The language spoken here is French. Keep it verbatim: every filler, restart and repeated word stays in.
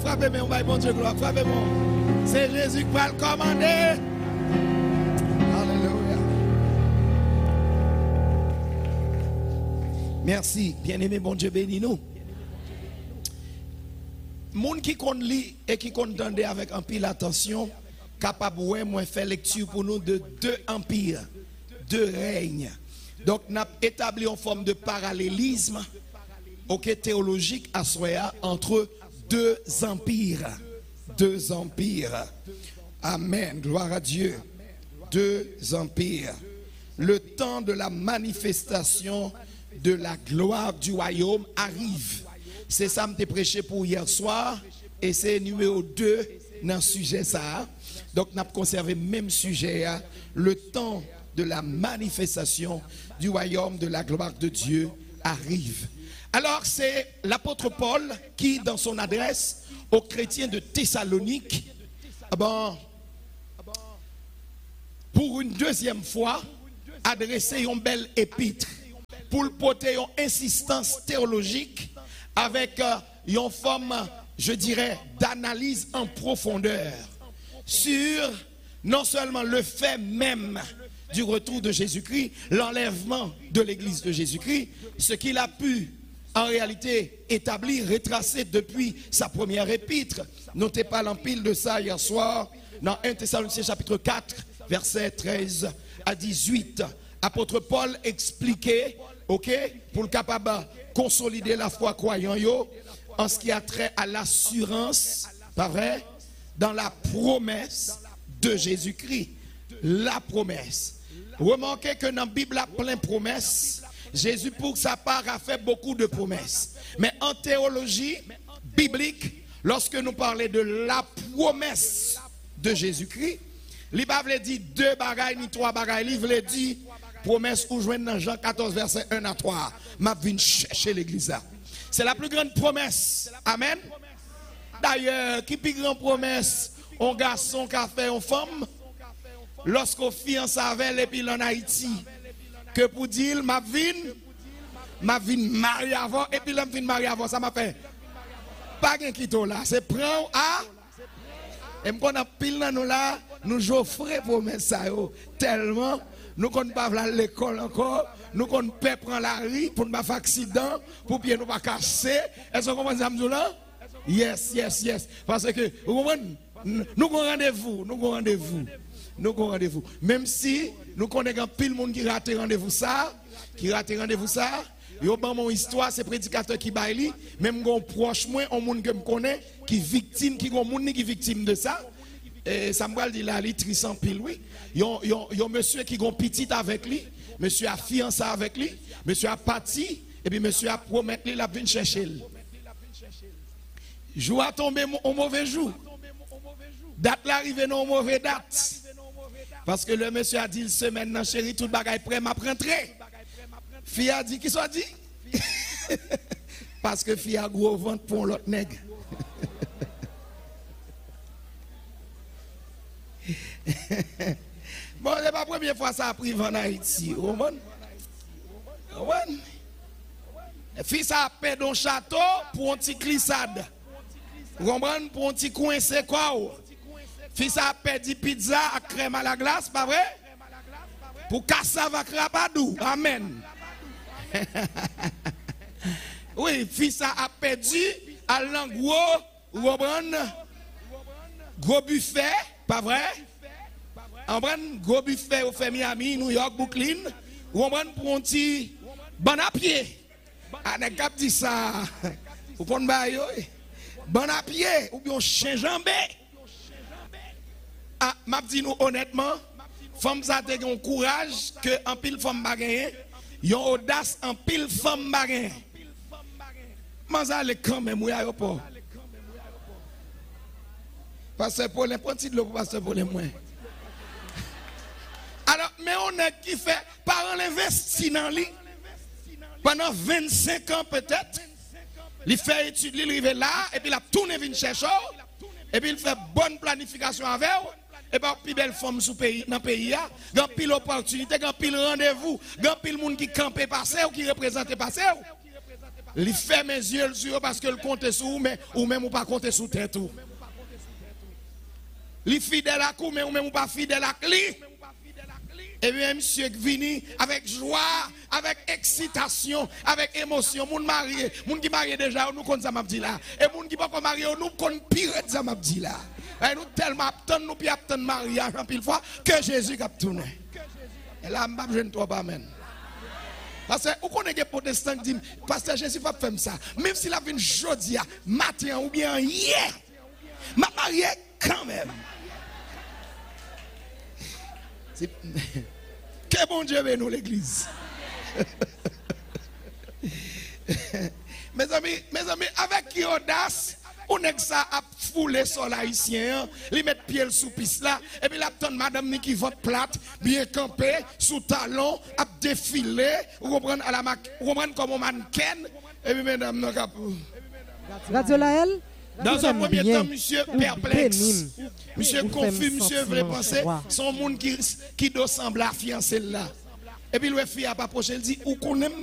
frappez-moi, on va bon Dieu gloire, frappez-moi. C'est Jésus qui va le commander. Alléluia. Merci, bien-aimé, bon Dieu bénis nous. Moun qui compte lit et qui compte entendre avec un pile attention, capable ouais moi faire lecture pour nous de deux empires, deux règnes. Donc n'a établi en forme de parallélisme, ok, théologique à soi entre deux empires, deux empires. Amen, gloire à Dieu. Deux empires. Le temps de la manifestation de la gloire du royaume arrive. C'est ça que je t'ai prêché pour hier soir. Et c'est numéro deux dans le sujet ça. Donc, nous avons conservé le même sujet. Le temps de la manifestation du royaume de la gloire de Dieu arrive. Alors, c'est l'apôtre Paul qui, dans son adresse aux chrétiens de Thessalonique, bon, pour une deuxième fois, adressé une belle épître pour porter une insistance théologique avec euh, une forme, je dirais, d'analyse en profondeur sur non seulement le fait même du retour de Jésus-Christ, l'enlèvement de l'église de Jésus-Christ, ce qu'il a pu en réalité établir, retracer depuis sa première épître. Notez pas l'empile de ça hier soir dans un Thessaloniciens chapitre quatre, versets treize à dix-huit. Apôtre Paul expliquait, ok, pour le capable consolider la foi croyant yo, en ce qui a trait à l'assurance, pas vrai, dans la promesse de Jésus-Christ. La promesse. Remarquez que dans la Bible, il y a plein de promesses. Jésus, pour sa part, a fait beaucoup de promesses. Mais en théologie biblique, lorsque nous parlons de la promesse de Jésus-Christ, il ne veut dire deux bagailles ni trois bagailles. Il veut dire promesse ou joindre dans Jean quatorze, verset un à trois. Je viens chercher l'église. C'est la plus grande promesse. Amen. D'ailleurs, qui plus grande promesse, un garçon qui a fait une femme, lorsqu'on fiance avec et puis en Haïti, que pour dire, ma vie, ma vie mariée avant, et puis l'homme vient mariée avant, ça m'a fait. Pas de quito là, c'est prendre à. Et quand on a pile dans nous là, nous jouons promesse ça tellement, nous ne connaissons pas l'école encore, nous ne connaissons pas prendre la rue pour ne pas faire accident, pour bien nous pas casser. Est-ce que vous comprenez là? Yes, yes, yes. Parce que, vous comprenez, nous avons rendez-vous, nous avons rendez-vous. Nous avons rendez-vous. Même si nous connaissons pile monde qui rate rendez-vous ça, qui rate rendez-vous ça, yo ban mon histoire, c'est prédicateur qui baille, même gon proche moi, on monde que me connaît, qui victime, qui gon monde qui victime de ça. Et ça me dit là, li trisant pile oui. Yon yon yon monsieur qui gon petite avec lui, monsieur a fiancé avec lui, monsieur a parti et puis monsieur a promis lui la venir chercher. Jour a tombé au mauvais jour. Date l'arrivée non mauvais date. Parce que le monsieur a dit semaine nan chérie tout bagay prêt m'a rentrer. Fille a dit qui soit dit parce que fille a gros ventre pour l'autre nègre. Bon, c'est pas la première fois que ça a pris en Haïti. Roman. Roman. Fille ça a payé dans château pour un petit glissade. Roman pour un petit coin c'est quoi? Fils a perdu pizza à crème à la glace, pas vrai? Pour cassave à crabadou. Amen. Oui, fils a perdu à l'angwo, gros buffet, pas vrai? En gros buffet au fait Miami, New York, Brooklyn. Ou on pour un petit bon à pied. On a cap dit ça. Vous comprenez bon à pied ou bien chien jambé. Ah, m'a dit nous honnêtement, femmes ça te un courage que en pile femme bagay, yon audace en pile femme bagay. Mais ça le quand même oui aéroport. Pasteur Paul, petit de l'eau pasteur Paul moins. Alors mais on est qui fait par l'investi dans lui pendant vingt-cinq ans peut-être. Il fait étude, il arrive là et puis il a tourné vinn chercher et puis il fait bonne planification avec. Et bien, plus belle femme sous pays, dans le pays, il y a pile opportunité, il y a pile rendez-vous, il y a pile monde qui campe passé ou qui représente passé. Il fait mes yeux sur eux parce que le compte sur vous, mais ou même ou pas compter sur tête tout. Il fidèle à coup, mais ou même ou pas fidèle à lui. Et bien, monsieur vini avec joie, avec excitation, avec émotion. Moun marié, moun qui marié déjà, nous connaissons ça m'a dit là. Et moun qui pas marié, nous connaissons pire ça m'a dit là. Et nous tellement attendons, nous puis attendons mariage en pile fois que Jésus a tourné. Et là, je ne sais pas, amen. Parce que vous connaissez les protestants qui disent, Pasteur Jésus va faire ça. Même s'il a vu jeudi, matin ou bien hier, m'a marié quand même. Que bon Dieu veut nous l'église. Mes amis, mes amis, avec qui audace, on est que ça a foulé sur l'haïtien, lui mettre pied sous piste là, et puis la tonne madame ni qui vote plate, bien campé, sous talon, a défilé, vous comprenez à la vous comprenez comme un mannequin, et puis mesdames, non cap. Radio Laël. Dans un premier temps, monsieur perplexe, monsieur confus, monsieur voulait penser, son monde qui, qui doit sembler à fiancer là. Et puis le fille a pas approché, il dit, où qu'on aime